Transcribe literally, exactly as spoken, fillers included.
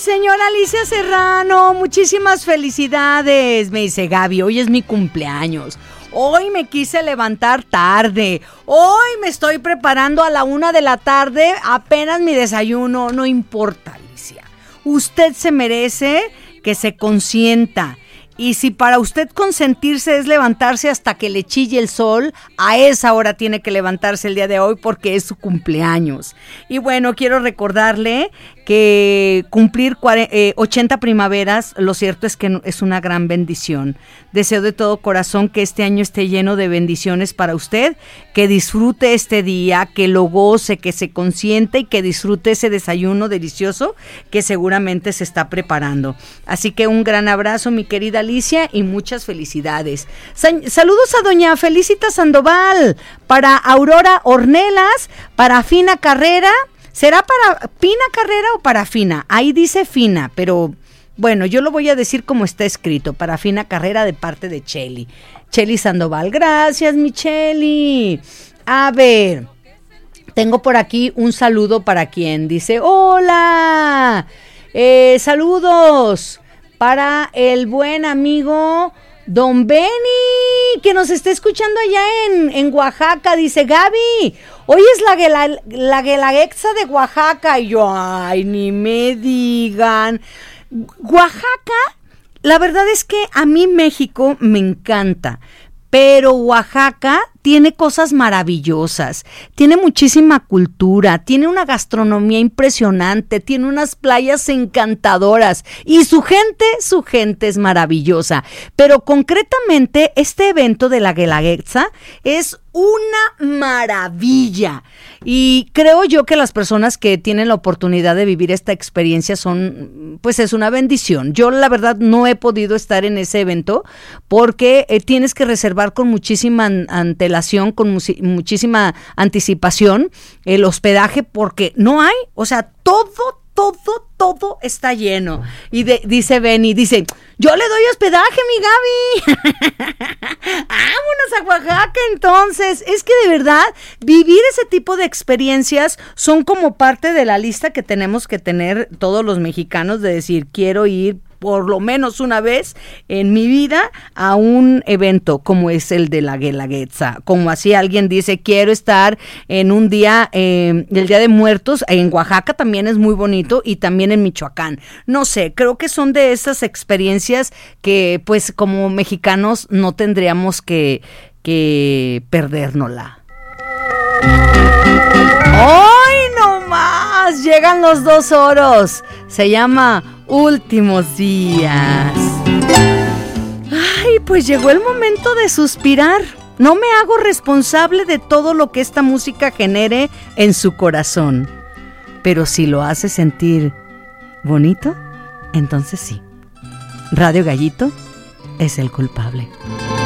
señora Alicia Serrano, muchísimas felicidades. Me dice Gaby, hoy es mi cumpleaños. Hoy me quise levantar tarde. Hoy me estoy preparando a la una de la tarde, apenas mi desayuno. No importa, Alicia. Usted se merece que se consienta. Y si para usted consentirse es levantarse hasta que le chille el sol, a esa hora tiene que levantarse el día de hoy porque es su cumpleaños. Y bueno, quiero recordarle que cumplir ochenta primaveras, lo cierto es que es una gran bendición. Deseo de todo corazón que este año esté lleno de bendiciones para usted, que disfrute este día, que lo goce, que se consiente y que disfrute ese desayuno delicioso que seguramente se está preparando. Así que un gran abrazo, mi querida Alicia, y muchas felicidades. Sa- saludos a doña Felicita Sandoval, para Aurora Ornelas, para Fina Carrera. ¿Será para Pina Carrera o para Fina? Ahí dice Fina, pero bueno, yo lo voy a decir como está escrito, para Fina Carrera de parte de Cheli. Cheli Sandoval, gracias mi Cheli. A ver, tengo por aquí un saludo para quien dice, hola, eh, saludos para el buen amigo Don Benny, que nos está escuchando allá en, en Oaxaca. Dice, Gaby, hoy es la, la, la Guelaguetza de Oaxaca. Y yo, ay, ni me digan. Oaxaca, la verdad es que a mí México me encanta, pero Oaxaca tiene cosas maravillosas, tiene muchísima cultura, tiene una gastronomía impresionante, tiene unas playas encantadoras y su gente, su gente es maravillosa. Pero concretamente este evento de la Guelaguetza es una maravilla y creo yo que las personas que tienen la oportunidad de vivir esta experiencia son, pues es una bendición. Yo la verdad no he podido estar en ese evento porque eh, tienes que reservar con muchísima antelación, con mu- muchísima anticipación el hospedaje porque no hay, o sea, todo, todo, todo está lleno. Y de, dice Benny, dice, yo le doy hospedaje, mi Gaby. Vámonos a Oaxaca entonces. Es que de verdad, vivir ese tipo de experiencias son como parte de la lista que tenemos que tener todos los mexicanos de decir, quiero ir por lo menos una vez en mi vida a un evento como es el de la Guelaguetza. Como así alguien dice, quiero estar en un día, eh, el Día de Muertos, en Oaxaca también es muy bonito y también en Michoacán. No sé, creo que son de esas experiencias que pues como mexicanos no tendríamos que, que perdérnosla. ¡Ay, no más! Llegan los dos oros. Se llama Últimos Días. Ay, pues llegó el momento de suspirar. No me hago responsable de todo lo que esta música genere en su corazón. Pero si lo hace sentir bonito, entonces sí. Radio Gallito es el culpable.